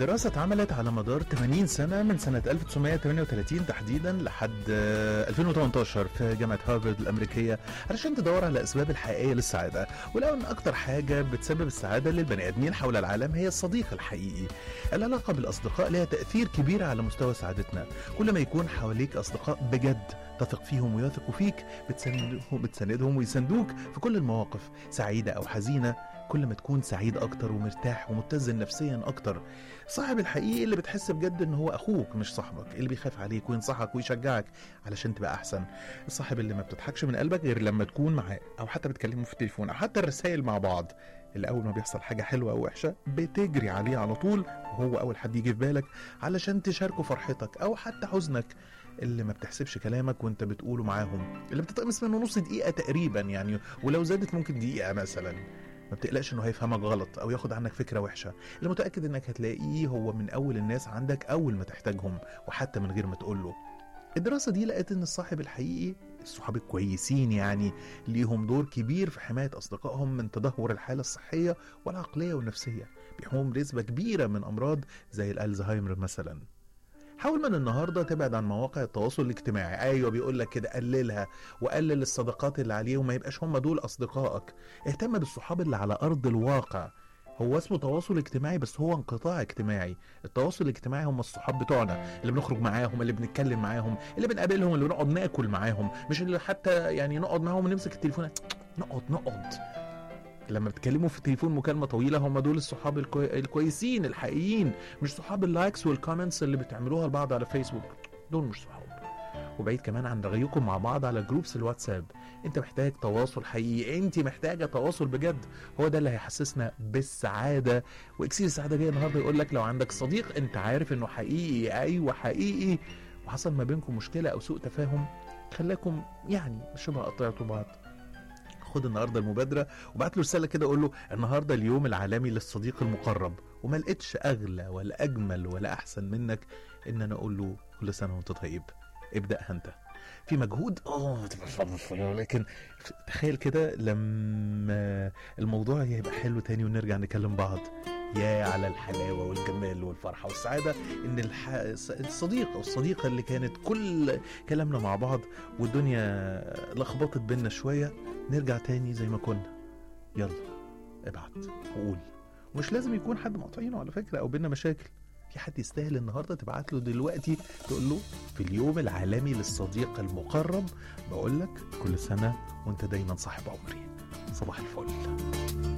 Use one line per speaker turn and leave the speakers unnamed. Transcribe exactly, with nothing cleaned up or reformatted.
دراسة اتعملت على مدار ثمانين سنة من سنة ألف وتسعمائة وثمانية وثلاثين تحديدا لحد آه، ألفين وثمانية عشر في جامعة هارفارد الأمريكية علشان تدور على الأسباب الحقيقية للسعادة، ولقوا إن أكتر حاجة بتسبب السعادة للبني آدمين حول العالم هي الصديق الحقيقي. العلاقة بالأصدقاء لها تأثير كبير على مستوى سعادتنا. كل ما يكون حواليك أصدقاء بجد تثق فيهم ويثقوا فيك بتساندهم بتساندهم ويساندوك في كل المواقف سعيدة أو حزينة، كل ما تكون سعيد أكتر ومرتاح ومتزن نفسيا أكتر. صاحب الحقيقي اللي بتحس بجد إن هو أخوك مش صاحبك، اللي بيخاف عليك وينصحك ويشجعك علشان تبقى أحسن. الصاحب اللي ما بتضحكش من قلبك غير لما تكون معاه أو حتى بتكلمه في التليفون أو حتى الرسائل مع بعض، اللي أول ما بيحصل حاجة حلوة أو وحشة بتجري عليه على طول وهو أول حد يجي في بالك علشان تشاركه فرحتك أو حتى حزنك، اللي ما بتحسبش كلامك وانت بتقوله معاهم، اللي بتتقمص منه نص دقيقة تقريبا يعني، ولو زادت ممكن دقيقة مثلا. ما بتقلقش انه هيفهمك غلط او ياخد عنك فكرة وحشة، اللي متأكد انك هتلاقيه هو من اول الناس عندك اول ما تحتاجهم وحتى من غير ما تقوله. الدراسة دي لقت ان الصاحب الحقيقي، الصحاب الكويسين يعني، ليهم دور كبير في حماية اصدقائهم من تدهور الحالة الصحية والعقلية والنفسية، بيحموهم نسبة كبيرة من امراض زي الالزهايمر مثلا. حاول من النهارده تبعد عن مواقع التواصل الاجتماعي، ايوه بيقول لك كده قللها وقلل الصداقات اللي عليه وما يبقاش هم دول اصدقائك. اهتم بالصحاب اللي على ارض الواقع. هو اسمه تواصل اجتماعي بس هو انقطاع اجتماعي. التواصل الاجتماعي هم الصحاب بتوعنا اللي بنخرج معاهم، اللي بنتكلم معاهم، اللي بنقابلهم، اللي بنقعد ناكل معاهم، مش اللي حتى يعني نقعد معاهم ونمسك التليفون نقعد نقعد لما بتكلموا في التليفون مكالمة طويلة. هم دول الصحاب الكوي... الكويسين الحقيقيين، مش صحاب اللايكس والكومنتس اللي بتعملوها لبعض على فيسبوك، دول مش صحاب. وبعيد كمان عن رغيكم مع بعض على جروبس الواتساب. انت محتاج تواصل حقيقي، انت محتاجة تواصل بجد، هو ده اللي هيحسسنا بالسعادة. واكسير السعادة جاي النهاردة يقول لك لو عندك صديق انت عارف انه حقيقي، ايوه حقيقي، وحصل ما بينكم مشكلة او سوء تفاهم خلاكم يعني شبه قطعتوا بعض، خد النهارده المبادره وبعت له رساله كده قول له النهارده اليوم العالمي للصديق المقرب، وما لقيتش اغلى ولا اجمل ولا احسن منك ان انا اقول له كل سنه وانت طيب. ابداها انت في مجهود اه لكن تخيل كده لما الموضوع يبقى حلو تاني ونرجع نكلم بعض. يا على الحلاوة والجمال والفرحة والسعادة ان الح... الصديق او الصديقة اللي كانت كل كلامنا مع بعض والدنيا لخبطت بينا شوية نرجع تاني زي ما كنا. يلا ابعت وقول، ومش لازم يكون حد مقطعينه على فكرة او بينا مشاكل. في حد يستاهل النهاردة تبعت له دلوقتي تقول له في اليوم العالمي للصديق المقرب بقول لك كل سنة وانت دايما صاحب عمري. صباح الفل.